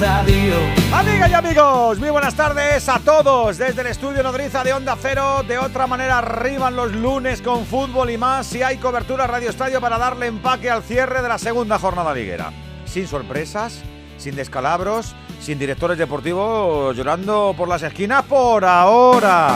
Amigas y amigos, muy buenas tardes a todos desde el estudio Nodriza de Onda Cero. De otra manera arriban los lunes con fútbol y más, si hay cobertura Radio Estadio para darle empaque al cierre de la segunda jornada liguera. Sin sorpresas, sin descalabros, sin directores deportivos llorando por las esquinas por ahora.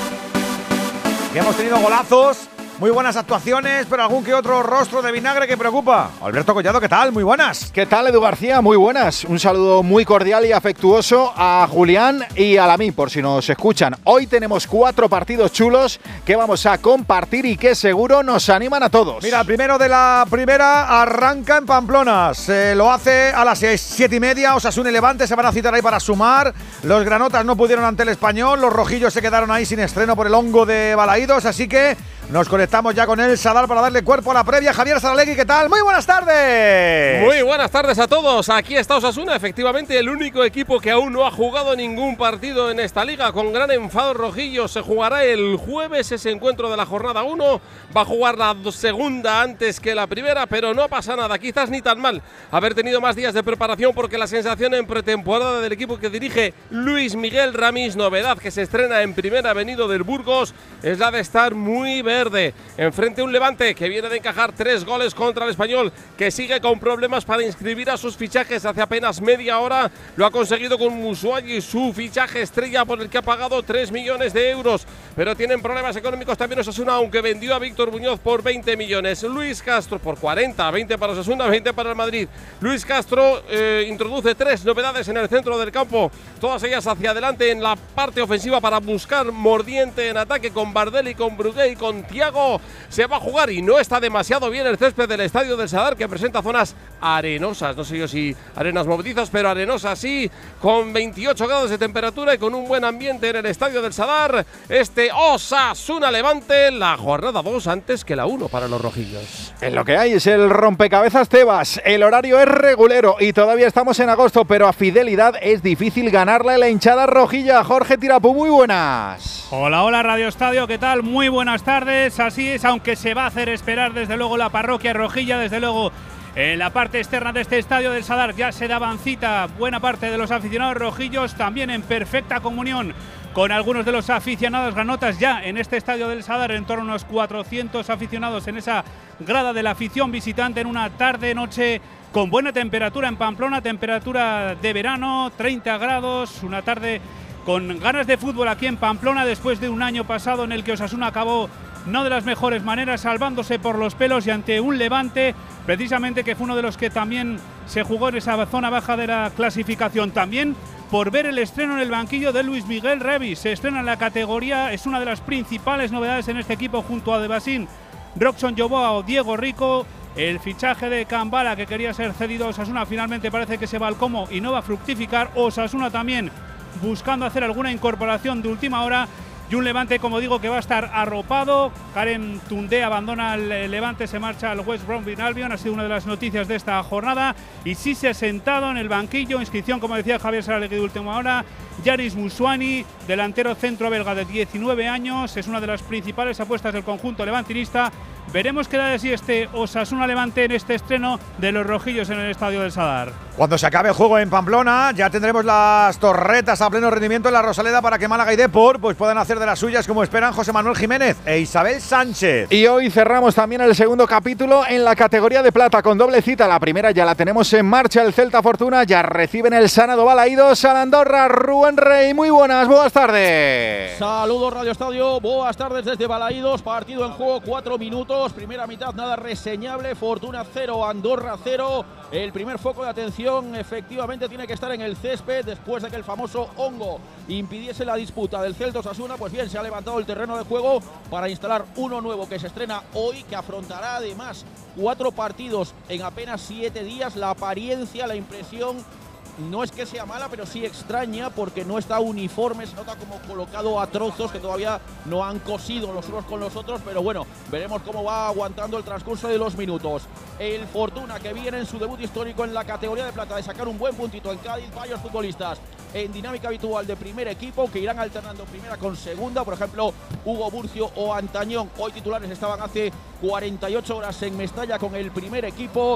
Que hemos tenido golazos, muy buenas actuaciones, pero algún que otro rostro de vinagre que preocupa. Alberto Collado, ¿qué tal? Muy buenas. ¿Qué tal, Edu García? Muy buenas. Un saludo muy cordial y afectuoso a Julián y a Lamí, por si nos escuchan. Hoy tenemos 4 partidos chulos que vamos a compartir y que seguro nos animan a todos. Mira, el primero de la primera arranca en Pamplona. Se lo hace a las 7:30. Osasuna y Levante se van a citar ahí para sumar. Los granotas no pudieron ante el Español. Los rojillos se quedaron ahí sin estreno por el hongo de Balaídos. Así que nos conectamos ya con el Sadar para darle cuerpo a la previa. Javier Saralegui, ¿qué tal? Muy buenas tardes. Muy buenas tardes a todos. Aquí está Osasuna, efectivamente el único equipo que aún no ha jugado ningún partido en esta liga. Con gran enfado rojillo se jugará el jueves ese encuentro de la jornada 1. Va a jugar la segunda antes que la primera, pero no pasa nada. Quizás ni tan mal haber tenido más días de preparación, porque la sensación en pretemporada del equipo que dirige Luis Miguel Ramis, novedad que se estrena en primera, venido del Burgos, es la de estar muy verde. Enfrente un Levante que viene de encajar 3 goles contra el Español, que sigue con problemas para inscribir a sus fichajes. Hace apenas media hora lo ha conseguido con Musuagi, su fichaje estrella por el que ha pagado 3 millones de euros. Pero tienen problemas económicos también Osasuna, aunque vendió a Víctor Muñoz por 20 millones. Luis Castro por 40, 20 para Osasuna, 20 para el Madrid. Luis Castro introduce 3 novedades en el centro del campo, todas ellas hacia adelante en la parte ofensiva para buscar mordiente en ataque con Bardelli, con Brugué y con Thiago. Se va a jugar y no está demasiado bien el césped del Estadio del Sadar, que presenta zonas arenosas, no sé yo si arenas movedizas, pero arenosas sí, con 28 grados de temperatura y con un buen ambiente en el Estadio del Sadar. Este Osasuna Levante, la jornada 2 antes que la 1 para los rojillos. En lo que hay es el rompecabezas Tebas. El horario es regulero y todavía estamos en agosto, pero a Fidelidad es difícil ganarle a la hinchada rojilla. Jorge Tirapú, muy buenas. Hola, hola Radio Estadio, ¿qué tal? Muy buenas tardes. Así es, aunque se va a hacer esperar desde luego la parroquia rojilla, desde luego en la parte externa de este Estadio del Sadar ya se daban cita buena parte de los aficionados rojillos, también en perfecta comunión con algunos de los aficionados granotas ya en este Estadio del Sadar, en torno a unos 400 aficionados en esa grada de la afición visitante en una tarde-noche con buena temperatura en Pamplona, temperatura de verano, 30 grados, una tarde con ganas de fútbol aquí en Pamplona después de un año pasado en el que Osasuna acabó no de las mejores maneras, salvándose por los pelos y ante un Levante, precisamente que fue uno de los que también se jugó en esa zona baja de la clasificación. También por ver el estreno en el banquillo de Luis Miguel Ramis. Se estrena en la categoría, es una de las principales novedades en este equipo junto a Debasín, Roxon Yoboa o Diego Rico. El fichaje de Cambala, que quería ser cedido a Osasuna, finalmente parece que se va al Como y no va a fructificar. Osasuna también buscando hacer alguna incorporación de última hora. Y un Levante, como digo, que va a estar arropado. Karen Toundé abandona el Levante, se marcha al West Bromwich Albion. Ha sido una de las noticias de esta jornada. Y sí se ha sentado en el banquillo, inscripción, como decía Javier Saralegui, de última hora, Yanis Musuani, delantero centro belga de 19 años. Es una de las principales apuestas del conjunto levantinista. Veremos qué da de sí este Osasuna Levante en este estreno de los rojillos en el Estadio del Sadar. Cuando se acabe el juego en Pamplona, ya tendremos las torretas a pleno rendimiento en la Rosaleda para que Málaga y Depor pues puedan hacer de las suyas, como esperan José Manuel Jiménez e Isabel Sánchez. Y hoy cerramos también el segundo capítulo en la categoría de plata con doble cita. La primera ya la tenemos en marcha, el Celta Fortuna ya reciben el Sanado Balaídos al Andorra. Rubén Rey, muy buenas tardes. Saludos Radio Estadio, buenas tardes desde Balaídos. Partido en juego, 4 minutos. Primera mitad nada reseñable, Fortuna 0, Andorra 0. El primer foco de atención efectivamente tiene que estar en el césped después de que el famoso hongo impidiese la disputa del Celta Osasuna. Pues bien, se ha levantado el terreno de juego para instalar uno nuevo que se estrena hoy, que afrontará además 4 partidos en apenas 7 días. La apariencia, la impresión no es que sea mala, pero sí extraña porque no está uniforme, se nota como colocado a trozos que todavía no han cosido los unos con los otros, pero bueno, veremos cómo va aguantando el transcurso de los minutos. El Fortuna, que viene en su debut histórico en la categoría de plata de sacar un buen puntito en Cádiz, varios futbolistas en dinámica habitual de primer equipo que irán alternando primera con segunda, por ejemplo Hugo Burcio o Antañón, hoy titulares, estaban hace 48 horas en Mestalla con el primer equipo.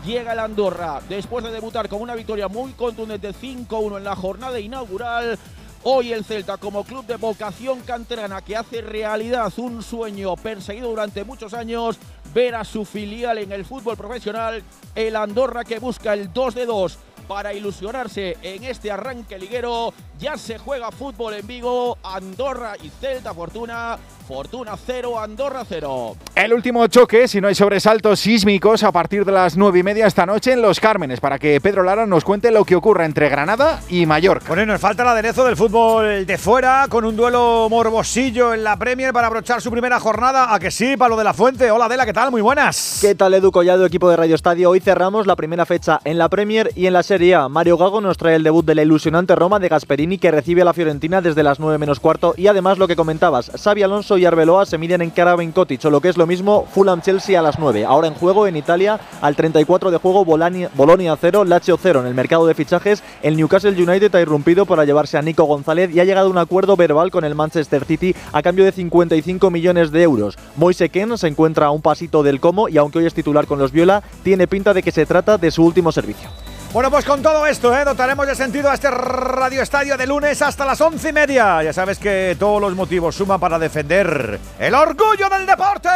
llega el Andorra después de debutar con una victoria muy contundente 5-1 en la jornada inaugural. Hoy el Celta, como club de vocación canterana que hace realidad un sueño perseguido durante muchos años, ver a su filial en el fútbol profesional, el Andorra, que busca el 2-2 para ilusionarse en este arranque liguero. Ya se juega fútbol en Vigo, Andorra y Celta Fortuna 0, Andorra 0. El último choque, si no hay sobresaltos sísmicos, a partir de las 9:30 esta noche en Los Cármenes, para que Pedro Lara nos cuente lo que ocurra entre Granada y Mallorca. Bueno, y nos falta el aderezo del fútbol de fuera, con un duelo morbosillo en la Premier para abrochar su primera jornada. ¿A que sí, Pablo de la Fuente? Hola, Adela, ¿qué tal? Muy buenas. ¿Qué tal, Edu Collado, equipo de Radio Estadio? Hoy cerramos la primera fecha en la Premier y en la Serie A. Mario Gago nos trae el debut de la ilusionante Roma de Gasperini, que recibe a la Fiorentina desde las 9 menos cuarto. Y además, lo que comentabas, Xabi Alonso y Arbeloa se miden en Craven Cottage, o lo que es lo mismo, Fulham-Chelsea a las 9. Ahora en juego en Italia, al 34 de juego, Bolonia 0, Lazio 0. En el mercado de fichajes, el Newcastle United ha irrumpido para llevarse a Nico González y ha llegado a un acuerdo verbal con el Manchester City a cambio de 55 millones de euros. Moise Kean se encuentra a un pasito del Como y aunque hoy es titular con los Viola, tiene pinta de que se trata de su último servicio. Bueno, pues con todo esto, dotaremos de sentido a este Radio Estadio de lunes hasta las 11:30. Ya sabes que todos los motivos suman para defender el orgullo del deporte.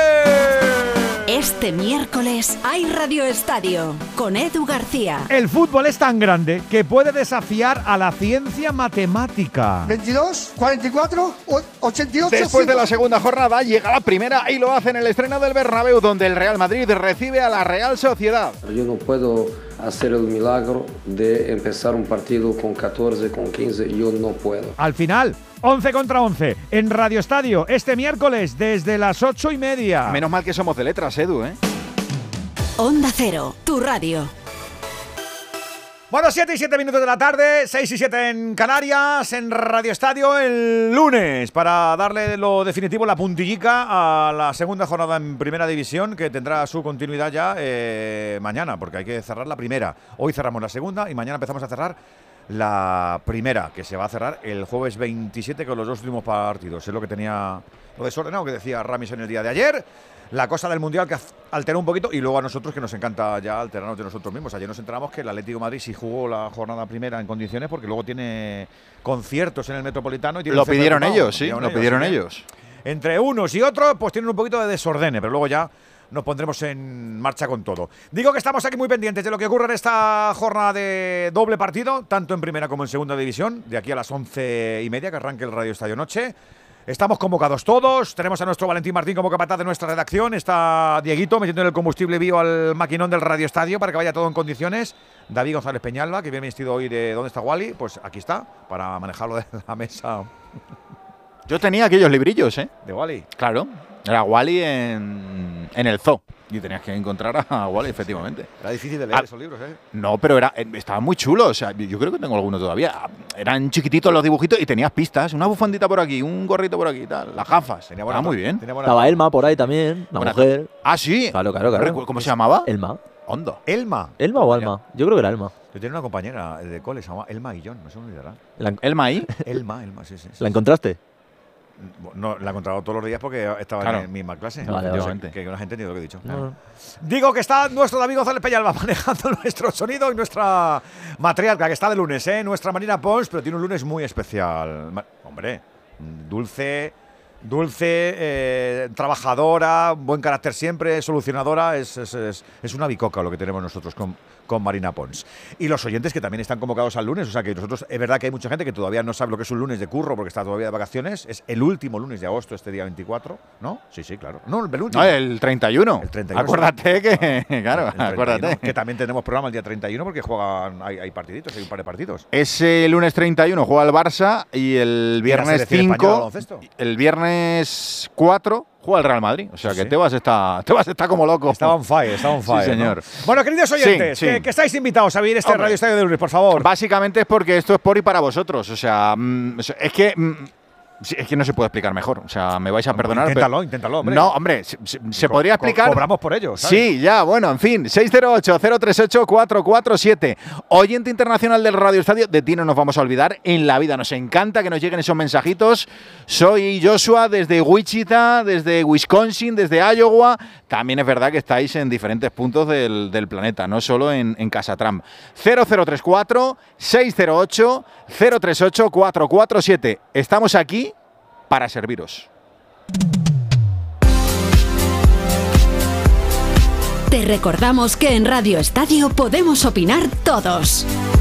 Este miércoles hay Radio Estadio con Edu García. El fútbol es tan grande que puede desafiar a la ciencia matemática. 22, 44, 88. Después de la segunda jornada llega la primera y lo hace en el estreno del Bernabéu, donde el Real Madrid recibe a la Real Sociedad. Yo no puedo hacer el milagro de empezar un partido con 14, con 15, yo no puedo. Al final, 11 contra 11 en Radio Estadio este miércoles desde las 8:30. Menos mal que somos de letras, Edu, Onda Cero, tu radio. Bueno, 7:07 de la tarde, 6:07 en Canarias, en Radio Estadio el lunes, para darle lo definitivo, la puntillica a la segunda jornada en Primera División, que tendrá su continuidad ya mañana, porque hay que cerrar la primera. Hoy cerramos la segunda y mañana empezamos a cerrar la primera, que se va a cerrar el jueves 27 con los dos últimos partidos. Es lo que tenía, lo desordenado que decía Ramis en el día de ayer. La cosa del Mundial que alteró un poquito, y luego a nosotros que nos encanta ya alterarnos de nosotros mismos. Ayer nos enteramos que el Atlético de Madrid sí jugó la jornada primera en condiciones, porque luego tiene conciertos en el Metropolitano. Y tiene lo pidieron ellos, sí, lo pidieron ellos. Entre unos y otros pues tienen un poquito de desordene, pero luego ya nos pondremos en marcha con todo. Digo que estamos aquí muy pendientes de lo que ocurre en esta jornada de doble partido, tanto en primera como en segunda división, de aquí a las 11:30 que arranque el Radio Estadio Noche. Estamos convocados todos, tenemos a nuestro Valentín Martín como capataz de nuestra redacción, está Dieguito metiendo el combustible vivo al maquinón del Radio Estadio para que vaya todo en condiciones. David González Peñalba, que viene vestido hoy de ¿dónde está Wally? Pues aquí está, para manejarlo de la mesa. Yo tenía aquellos librillos, ¿De Wally? Claro, era Wally en el zoo. Y tenías que encontrar a Wally, efectivamente. Era difícil de leer esos libros, No, pero estaban muy chulos. O sea, yo creo que tengo alguno todavía. Eran chiquititos los dibujitos y tenías pistas. Una bufandita por aquí, un gorrito por aquí y tal. Las gafas. Estaba muy bien. Estaba Elma por ahí también, la mujer. Ah, sí. Claro. ¿Cómo se llamaba? Elma. Hondo. ¿Elma? ¿Elma o Alma? Yo creo que era Elma. Yo tenía una compañera de cole, se llama Elma Guillón, no se me olvidará. ¿Elma ahí? Elma, sí. ¿La encontraste? No, la he encontrado todos los días porque estaba en la misma clase. Vale. Que no has entendido lo que he dicho. No. Digo que está nuestro David González Peñalba manejando nuestro sonido y nuestra matriarca, que está de lunes, nuestra Marina Pons, pero tiene un lunes muy especial. Hombre, dulce, trabajadora, buen carácter siempre, solucionadora. Es una bicoca lo que tenemos nosotros con Marina Pons. Y los oyentes que también están convocados al lunes, o sea que nosotros, es verdad que hay mucha gente que todavía no sabe lo que es un lunes de curro porque está todavía de vacaciones. Es el último lunes de agosto, este día 24, ¿no? Sí, claro. No, el último. No, el 31. El 31. Acuérdate que, claro, acuérdate. Que también tenemos programa el día 31 porque juegan, hay partiditos, hay un par de partidos. Ese lunes 31 juega el Barça y el viernes 5, el viernes 4 juega el Real Madrid. O sea que Tebas está como loco. Está on fire. Sí, señor. ¿No? Bueno, queridos oyentes, que estáis invitados a vivir este Radio Estadio de lunes, por favor. Básicamente es porque esto es por y para vosotros. O sea, es que Es que no se puede explicar mejor. O sea, me vais a perdonar. Inténtalo, hombre. No, hombre, se podría explicar. Cobramos por ello, ¿sabes? Sí, ya, bueno, en fin. 608-038-447. Oyente internacional del Radio Estadio. De ti no nos vamos a olvidar en la vida. Nos encanta que nos lleguen esos mensajitos. Soy Joshua desde Wichita, desde Wisconsin, desde Iowa. También es verdad que estáis en diferentes puntos del planeta, no solo en Casa Trump. 0034-608-038-447. Estamos aquí para serviros. Te recordamos que en Radio Estadio podemos opinar todos.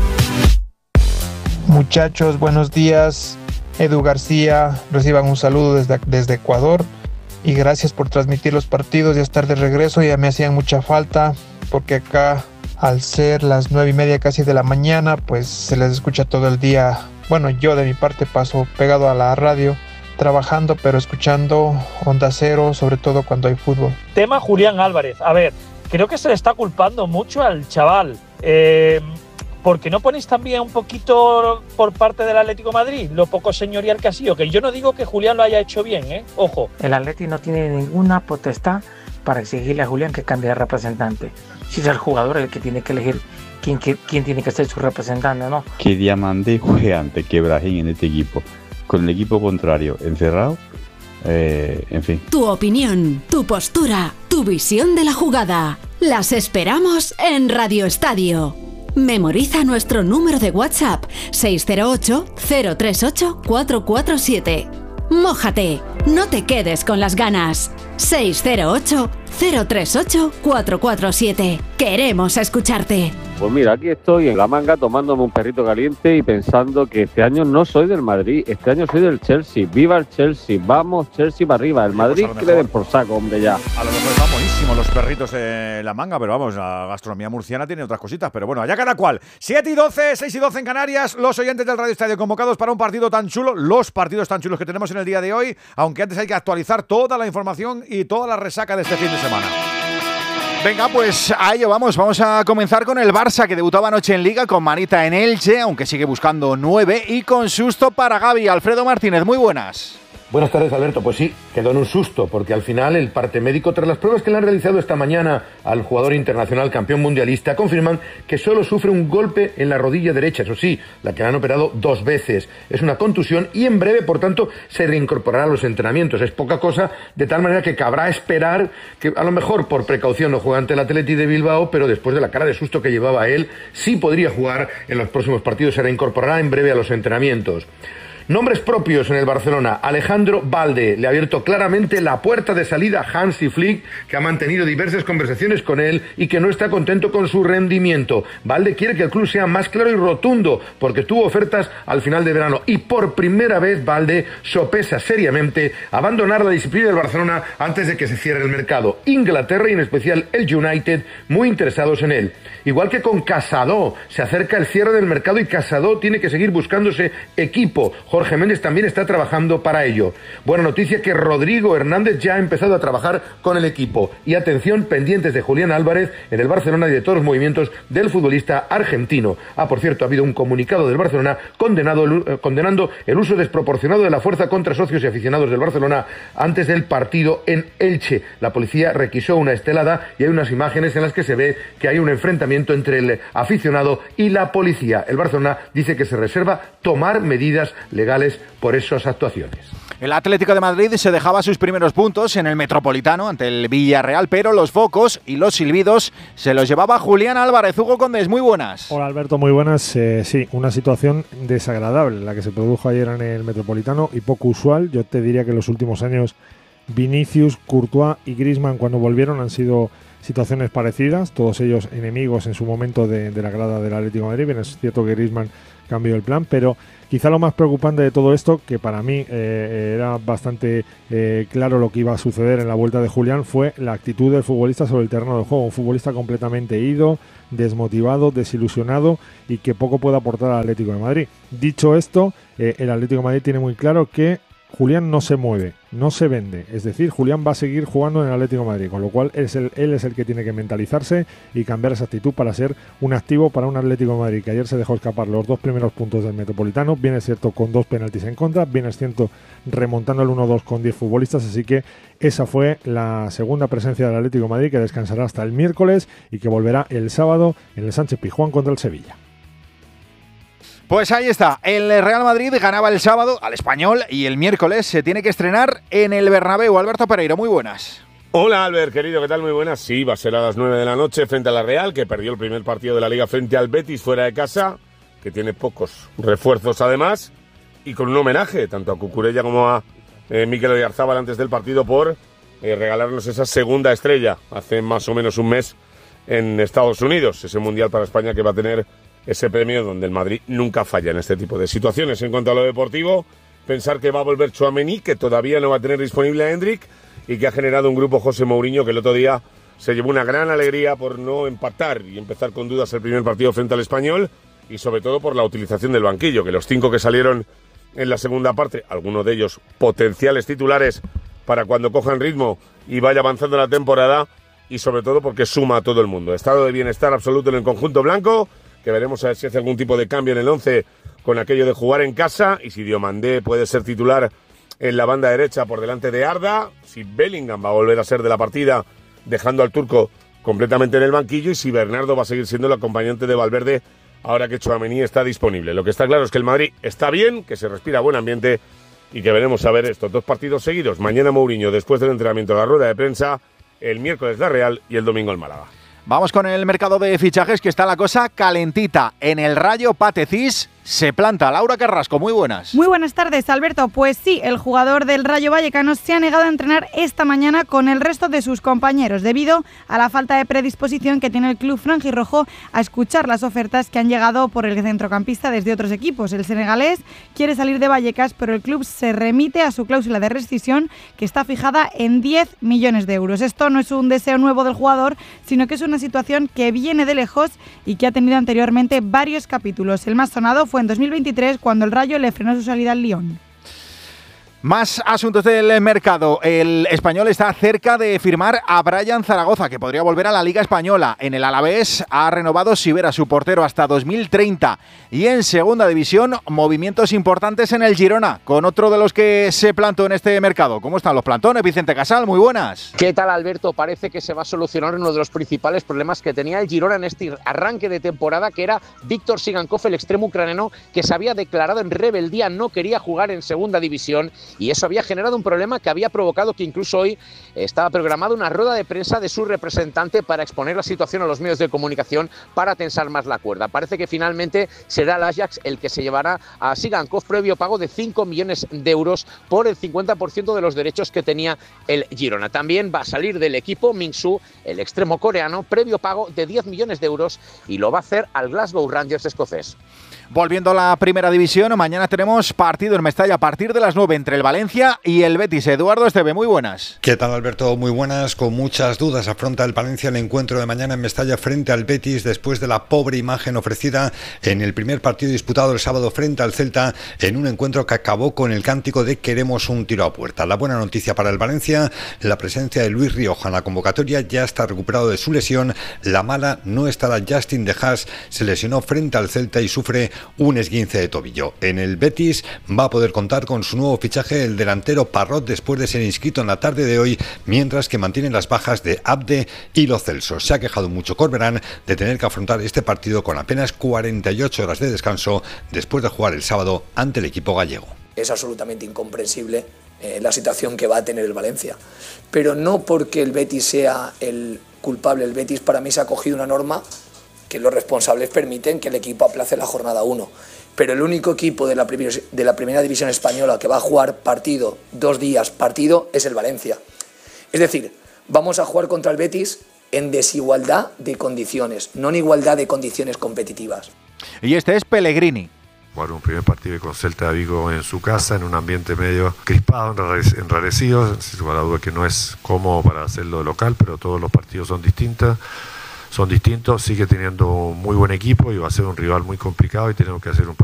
Muchachos, buenos días. Edu García, reciban un saludo desde Ecuador y gracias por transmitir los partidos y estar de regreso. Ya me hacían mucha falta porque acá, al ser las 9:30 casi de la mañana, pues se les escucha todo el día. Bueno, yo de mi parte paso pegado a la radio, trabajando pero escuchando Onda Cero, sobre todo cuando hay fútbol. Tema Julián Álvarez. A ver, creo que se le está culpando mucho al chaval. ¿Por qué no ponéis también un poquito por parte del Atlético de Madrid lo poco señorial que ha sido? Que yo no digo que Julián lo haya hecho bien, ojo. El Atlético no tiene ninguna potestad para exigirle a Julián que cambie de representante. Si es el jugador el que tiene que elegir quién tiene que ser su representante, ¿no? Que Diamante juegue antes que Brahim en este equipo, con el equipo contrario encerrado, en fin. Tu opinión, tu postura, tu visión de la jugada. Las esperamos en Radio Estadio. Memoriza nuestro número de WhatsApp 608-038-447. Mójate, no te quedes con las ganas. 608-038-447. Queremos escucharte. Pues mira, aquí estoy en La Manga tomándome un perrito caliente y pensando que este año no soy del Madrid, este año soy del Chelsea. ¡Viva el Chelsea! ¡Vamos, Chelsea para arriba! El Madrid que le den por saco, hombre, ya. A lo mejor están buenísimos los perritos en La Manga, pero vamos, la gastronomía murciana tiene otras cositas. Pero bueno, allá cada cual. 7:12, 6:12 en Canarias. Los oyentes del Radio Estadio convocados para un partido tan chulo. Los partidos tan chulos que tenemos en el día de hoy. Aunque antes hay que actualizar toda la información y toda la resaca de este fin de semana. Venga, pues a ello vamos. Vamos a comenzar con el Barça, que debutaba anoche en Liga con manita en Elche, aunque sigue buscando 9, y con susto para Gavi. Alfredo Martínez, muy buenas. Buenas tardes, Alberto. Pues sí, quedó en un susto, porque al final el parte médico, tras las pruebas que le han realizado esta mañana al jugador internacional campeón mundialista, confirman que solo sufre un golpe en la rodilla derecha, eso sí, la que le han operado 2 veces. Es una contusión y en breve, por tanto, se reincorporará a los entrenamientos. Es poca cosa, de tal manera que cabrá esperar que a lo mejor por precaución no juegue ante el Athletic de Bilbao, pero después de la cara de susto que llevaba él, sí podría jugar en los próximos partidos, se reincorporará en breve a los entrenamientos. Nombres propios en el Barcelona. Alejandro Balde le ha abierto claramente la puerta de salida a Hansi Flick, que ha mantenido diversas conversaciones con él y que no está contento con su rendimiento. Balde quiere que el club sea más claro y rotundo, porque tuvo ofertas al final de verano y por primera vez Balde sopesa seriamente abandonar la disciplina del Barcelona antes de que se cierre el mercado. Inglaterra y en especial el United muy interesados en él. Igual que con Casado, se acerca el cierre del mercado y Casado tiene que seguir buscándose equipo. Jorge Méndez también está trabajando para ello. Buena noticia que Rodrigo Hernández ya ha empezado a trabajar con el equipo. Y atención, pendientes de Julián Álvarez en el Barcelona y de todos los movimientos del futbolista argentino. Por cierto, ha habido un comunicado del Barcelona condenando el uso desproporcionado de la fuerza contra socios y aficionados del Barcelona antes del partido en Elche. La policía requisó una estelada y hay unas imágenes en las que se ve que hay un enfrentamiento entre el aficionado y la policía. El Barcelona dice que se reserva tomar medidas legales por esas actuaciones. El Atlético de Madrid se dejaba sus primeros puntos en el Metropolitano ante el Villarreal, pero los focos y los silbidos se los llevaba Julián Álvarez. Hugo Condés, muy buenas. Hola Alberto, muy buenas. Sí, una situación desagradable la que se produjo ayer en el Metropolitano y poco usual. Yo te diría que en los últimos años Vinicius, Courtois y Griezmann cuando volvieron han sido situaciones parecidas, todos ellos enemigos en su momento de la grada del Atlético de Madrid. Bien, es cierto que Griezmann cambió el plan, pero quizá lo más preocupante de todo esto, que para mí era bastante claro lo que iba a suceder en la vuelta de Julián, fue la actitud del futbolista sobre el terreno de juego. Un futbolista completamente ido, desmotivado, desilusionado y que poco puede aportar al Atlético de Madrid. Dicho esto, el Atlético de Madrid tiene muy claro que Julián no se mueve, no se vende. Es decir, Julián va a seguir jugando en el Atlético de Madrid, con lo cual él es el que tiene que mentalizarse y cambiar esa actitud para ser un activo para un Atlético de Madrid que ayer se dejó escapar los 2 primeros puntos del Metropolitano, bien es cierto con 2 penaltis en contra, bien es cierto remontando el 1-2 con 10 futbolistas, así que esa fue la segunda presencia del Atlético de Madrid, que descansará hasta el miércoles y que volverá el sábado en el Sánchez Pizjuán contra el Sevilla. Pues ahí está, el Real Madrid ganaba el sábado al Español y el miércoles se tiene que estrenar en el Bernabéu. Alberto Pereiro, muy buenas. Hola Albert, querido, ¿qué tal? Muy buenas. Sí, va a ser a las 9 de la noche frente a la Real, que perdió el primer partido de la Liga frente al Betis fuera de casa, que tiene pocos refuerzos además, y con un homenaje tanto a Cucurella como a Mikel Oyarzabal antes del partido por regalarnos esa segunda estrella hace más o menos un mes en Estados Unidos, ese Mundial para España que va a tener ese premio donde el Madrid nunca falla en este tipo de situaciones. En cuanto a lo deportivo, pensar que va a volver Tchouaméni, que todavía no va a tener disponible a Endrick y que ha generado un grupo José Mourinho que el otro día se llevó una gran alegría por no empatar y empezar con dudas el primer partido frente al Español, y sobre todo por la utilización del banquillo, que los 5 que salieron en la segunda parte, algunos de ellos potenciales titulares para cuando cojan ritmo y vaya avanzando la temporada, y sobre todo porque suma a todo el mundo. Estado de bienestar absoluto en el conjunto blanco, que veremos a ver si hace algún tipo de cambio en el 11 con aquello de jugar en casa, y si Diomandé puede ser titular en la banda derecha por delante de Arda, si Bellingham va a volver a ser de la partida dejando al turco completamente en el banquillo, y si Bernardo va a seguir siendo el acompañante de Valverde ahora que Tchouaméni está disponible. Lo que está claro es que el Madrid está bien, que se respira buen ambiente y que veremos a ver estos 2 partidos seguidos. Mañana Mourinho después del entrenamiento de la rueda de prensa, el miércoles la Real y el domingo el Málaga. Vamos con el mercado de fichajes, que está la cosa calentita. En el Rayo Patecís se planta. Laura Carrasco, muy buenas. Muy buenas tardes, Alberto. Pues sí, el jugador del Rayo Vallecano se ha negado a entrenar esta mañana con el resto de sus compañeros debido a la falta de predisposición que tiene el club franjirrojo a escuchar las ofertas que han llegado por el centrocampista desde otros equipos. El senegalés quiere salir de Vallecas, pero el club se remite a su cláusula de rescisión, que está fijada en 10 millones de euros. Esto no es un deseo nuevo del jugador, sino que es una situación que viene de lejos y que ha tenido anteriormente varios capítulos. El más sonado fue en 2023, cuando el Rayo le frenó su salida al Lyon. Más asuntos del mercado. El Español está cerca de firmar a Brian Zaragoza, que podría volver a la Liga Española. En el Alavés ha renovado Sivera, su portero, hasta 2030. Y en segunda división, movimientos importantes en el Girona, con otro de los que se plantó en este mercado. ¿Cómo están los plantones? Vicente Casal, muy buenas. ¿Qué tal, Alberto? Parece que se va a solucionar uno de los principales problemas que tenía el Girona en este arranque de temporada, que era Víctor Sigankov, el extremo ucraniano, que se había declarado en rebeldía, no quería jugar en segunda división, y eso había generado un problema que había provocado que incluso hoy estaba programada una rueda de prensa de su representante para exponer la situación a los medios de comunicación para tensar más la cuerda. Parece que finalmente será el Ajax el que se llevará a Sigankov, previo pago de 5 millones de euros por el 50% de los derechos que tenía el Girona. También va a salir del equipo Min-Soo, el extremo coreano, previo pago de 10 millones de euros, y lo va a hacer al Glasgow Rangers escocés. Volviendo a la primera división, mañana tenemos partido en Mestalla a partir de las 9 entre el Valencia y el Betis. Eduardo Esteve, muy buenas. ¿Qué tal, Alberto? Muy buenas. Con muchas dudas afronta el Valencia el encuentro de mañana en Mestalla frente al Betis, después de la pobre imagen ofrecida en el primer partido disputado el sábado frente al Celta, en un encuentro que acabó con el cántico de queremos un tiro a puerta. La buena noticia para el Valencia, la presencia de Luis Rioja en la convocatoria, ya está recuperado de su lesión. La mala no estará Justin De Haas, se lesionó frente al Celta y sufre un esguince de tobillo. En el Betis va a poder contar con su nuevo fichaje, el delantero Parrot, después de ser inscrito en la tarde de hoy, mientras que mantienen las bajas de Abde y Lo Celso. Se ha quejado mucho Corberán de tener que afrontar este partido con apenas 48 horas de descanso después de jugar el sábado ante el equipo gallego. Es absolutamente incomprensible la situación que va a tener el Valencia, pero no porque el Betis sea el culpable. El Betis, para mí, se ha cogido una norma que los responsables permiten que el equipo aplace la jornada 1. Pero el único equipo de la primera división española que va a jugar partido, 2 días partido, es el Valencia. Es decir, vamos a jugar contra el Betis en desigualdad de condiciones, no en igualdad de condiciones competitivas. Y este es Pellegrini. Jugar un primer partido con Celta de Vigo en su casa, en un ambiente medio crispado, enrarecido, sin lugar a duda que no es cómodo para hacerlo de local, pero todos los partidos son distintos, sigue teniendo un muy buen equipo y va a ser un rival muy complicado y tenemos que hacer un